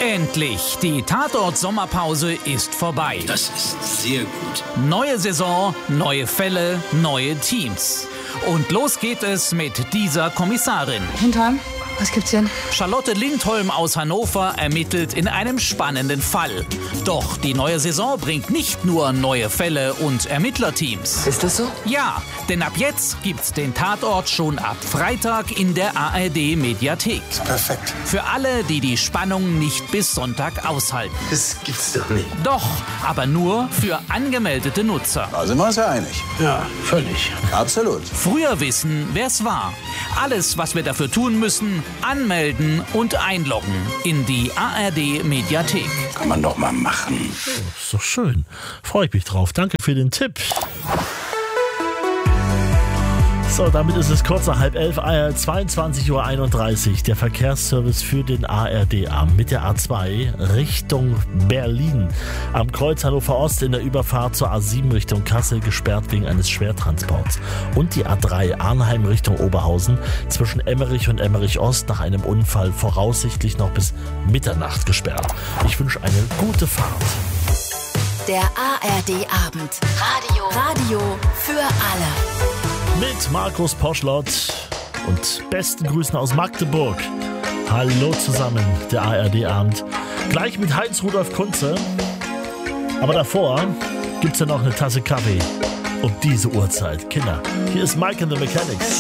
Endlich, die Tatort-Sommerpause ist vorbei. Das ist sehr gut. Neue Saison, neue Fälle, neue Teams. Und los geht es mit dieser Kommissarin. Hintern, was gibt's denn? Charlotte Lindholm aus Hannover ermittelt in einem spannenden Fall. Doch die neue Saison bringt nicht nur neue Fälle und Ermittlerteams. Ist das so? Ja, denn ab jetzt gibt's den Tatort schon ab Freitag in der ARD-Mediathek. Perfekt. Für alle, die die Spannung nicht bis Sonntag aushalten. Das gibt's doch nicht. Doch, aber nur für angemeldete Nutzer. Da sind wir uns ja einig. Ja, völlig. Absolut. Früher wissen, wer's war. Alles, was wir dafür tun müssen, anmelden und einloggen in die ARD-Mediathek. Kann man doch mal machen. Ist doch schön. Freue ich mich drauf. Danke für den Tipp. So, damit ist es kurz nach 10:30, 22:31 Uhr. Der Verkehrsservice für den ARD-Arm mit der A2 Richtung Berlin. Am Kreuz Hannover Ost in der Überfahrt zur A7 Richtung Kassel gesperrt wegen eines Schwertransports. Und die A3 Arnheim Richtung Oberhausen zwischen Emmerich und Emmerich Ost nach einem Unfall voraussichtlich noch bis Mitternacht gesperrt. Ich wünsche eine gute Fahrt. Der ARD-Abend. Radio für alle. Mit Markus Poschlott und besten Grüßen aus Magdeburg. Hallo zusammen, der ARD-Abend. Gleich mit Heinz-Rudolf Kunze. Aber davor gibt's ja noch eine Tasse Kaffee um diese Uhrzeit. Kinder, hier ist Mike and the Mechanics.